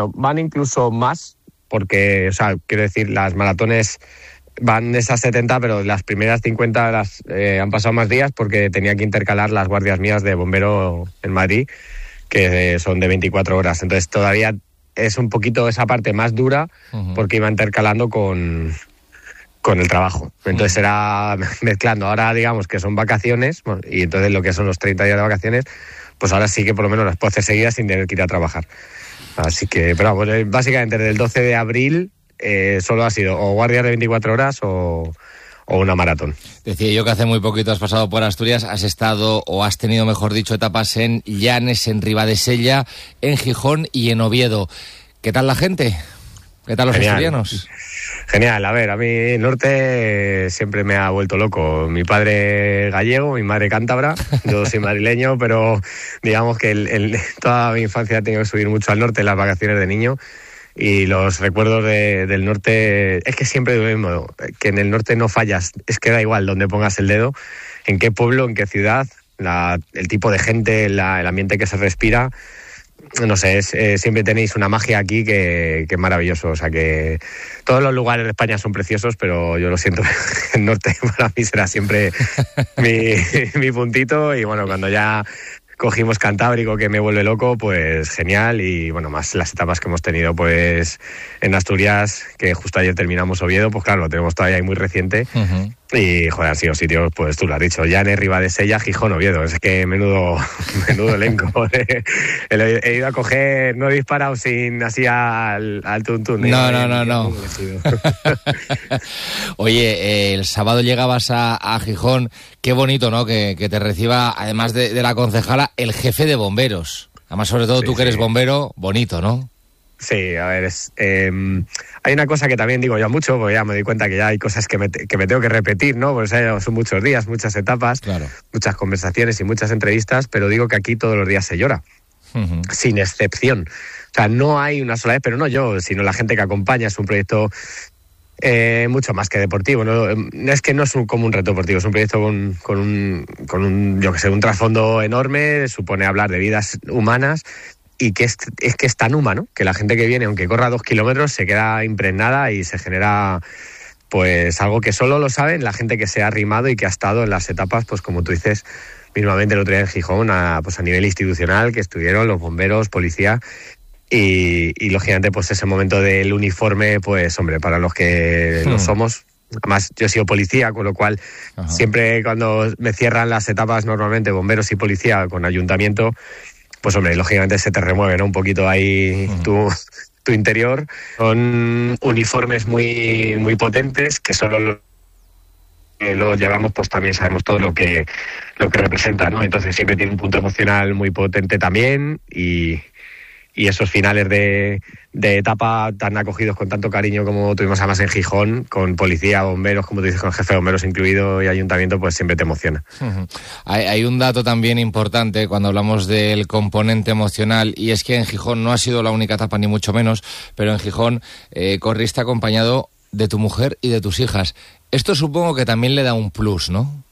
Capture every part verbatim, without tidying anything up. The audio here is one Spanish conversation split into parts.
Van incluso más, porque, o sea, quiero decir, las maratones van esas setenta, pero las primeras cincuenta las eh, han pasado más días porque tenía que intercalar las guardias mías de bombero en Madrid, que son de veinticuatro horas. Entonces todavía es un poquito esa parte más dura, uh-huh. porque iba intercalando con, con el trabajo. Entonces uh-huh. era mezclando. Ahora digamos que son vacaciones, y entonces lo que son los treinta días de vacaciones, pues ahora sí que por lo menos las puedo hacer seguidas sin tener que ir a trabajar. Así que, pero bueno, básicamente desde el doce de abril eh, solo ha sido o guardias de veinticuatro horas o, o una maratón. Decía yo que hace muy poquito has pasado por Asturias, has estado, o has tenido, mejor dicho, etapas en Llanes, en Ribadesella, en Gijón y en Oviedo. ¿Qué tal la gente? ¿Qué tal los Genial. asturianos? Genial, a ver, a mí el norte siempre me ha vuelto loco. Mi padre gallego, mi madre cántabra, yo soy madrileño, pero digamos que el, el, toda mi infancia he tenido que subir mucho al norte en las vacaciones de niño. Y los recuerdos de, del norte, es que siempre digo lo mismo, que en el norte no fallas, es que da igual donde pongas el dedo, en qué pueblo, en qué ciudad, la, el tipo de gente, la, el ambiente que se respira, no sé, es, eh, siempre tenéis una magia aquí que, que es maravilloso, o sea que todos los lugares de España son preciosos, pero yo lo siento, el norte para mí será siempre mi, mi puntito, y bueno, cuando ya cogimos Cantábrico, que me vuelve loco, pues genial. Y bueno, más las etapas que hemos tenido pues en Asturias, que justo ayer terminamos Oviedo, pues claro, lo tenemos todavía ahí muy reciente. Uh-huh. Y joder, han sido sitios, pues tú lo has dicho, Llanes, Ribadesella, Gijón, Oviedo. Es que menudo menudo elenco. He ido a coger, no he disparado sin así al, al tuntún. No, ¿eh? no, no, no. Oye, eh, el sábado llegabas a, a Gijón, qué bonito, ¿no? Que, que te reciba, además de, de la concejala, el jefe de bomberos. Además, sobre todo sí, tú que eres sí. bombero, bonito, ¿no? Sí, a ver, es, eh, hay una cosa que también digo yo mucho, porque ya me doy cuenta que ya hay cosas que me, que me tengo que repetir, ¿no? Pues eh, son muchos días, muchas etapas, claro. muchas conversaciones y muchas entrevistas, pero digo que aquí todos los días se llora, uh-huh. sin excepción. O sea, no hay una sola vez, pero no yo, sino la gente que acompaña. Es un proyecto eh, mucho más que deportivo, ¿no? Es que no es un, como un reto deportivo, es un proyecto con, con, un, con un, yo que sé, un trasfondo enorme, supone hablar de vidas humanas. Y que es, es que es tan humano que la gente que viene, aunque corra dos kilómetros, se queda impregnada y se genera pues algo que solo lo saben la gente que se ha arrimado y que ha estado en las etapas, pues como tú dices, mismamente el otro día en Gijón, a, pues a nivel institucional, que estuvieron los bomberos, policía, y, y lógicamente pues ese momento del uniforme, pues hombre, para los que hmm. lo somos. Además, yo he sido policía, con lo cual Ajá. siempre cuando me cierran las etapas, normalmente bomberos y policía con ayuntamiento, pues hombre, lógicamente se te remueve, ¿no? Un poquito ahí uh-huh. tu, tu interior. Son uniformes muy, muy potentes, que solo lo, que lo llevamos, pues también sabemos todo lo que, lo que representa, ¿no? Entonces siempre tiene un punto emocional muy potente también, y, y esos finales de, de etapa tan acogidos con tanto cariño como tuvimos además en Gijón, con policía, bomberos, como tú dices, con el jefe de bomberos incluido y ayuntamiento, pues siempre te emociona. Uh-huh. Hay, hay un dato también importante cuando hablamos del componente emocional, y es que en Gijón no ha sido la única etapa, ni mucho menos, pero en Gijón eh, corriste acompañado de tu mujer y de tus hijas. Esto supongo que también le da un plus, ¿no?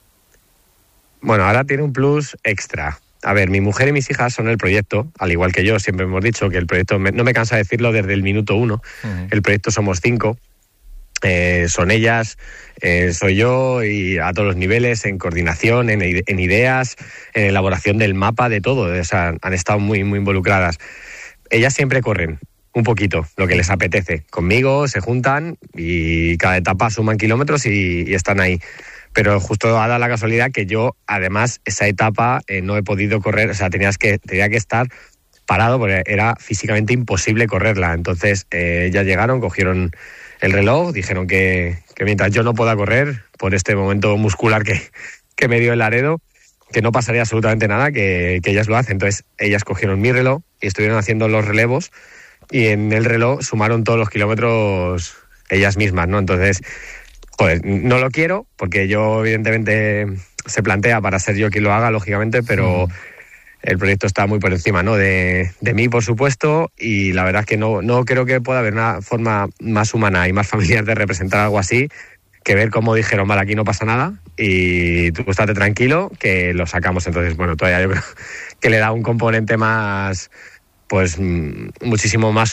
Bueno, ahora tiene un plus extra. A ver, mi mujer y mis hijas son el proyecto, al igual que yo, siempre hemos dicho que el proyecto, me, no me cansa de decirlo desde el minuto uno, uh-huh. el proyecto somos cinco, eh, son ellas, eh, soy yo, y a todos los niveles, en coordinación, en, en ideas, en elaboración del mapa, de todo, o sea, han estado muy, muy involucradas. Ellas siempre corren un poquito, lo que les apetece. Conmigo se juntan y cada etapa suman kilómetros y, y están ahí. Pero justo ha dado la casualidad que yo, además, esa etapa eh, no he podido correr, o sea, tenías que, tenía que estar parado porque era físicamente imposible correrla. Entonces, eh, ya llegaron, cogieron el reloj, dijeron que, que mientras yo no pueda correr, por este momento muscular que, que me dio el Laredo, que no pasaría absolutamente nada, que, que ellas lo hacen. Entonces, ellas cogieron mi reloj y estuvieron haciendo los relevos, y en el reloj sumaron todos los kilómetros ellas mismas, ¿no? Entonces, joder, no lo quiero, porque yo evidentemente se plantea para ser yo quien lo haga, lógicamente, pero mm. el proyecto está muy por encima, ¿no? De, de mí, por supuesto, y la verdad es que no, no creo que pueda haber una forma más humana y más familiar de representar algo así, que ver cómo dijeron, vale, aquí no pasa nada, y tú estate tranquilo, que lo sacamos. Entonces, bueno, todavía yo creo que le da un componente más, pues muchísimo más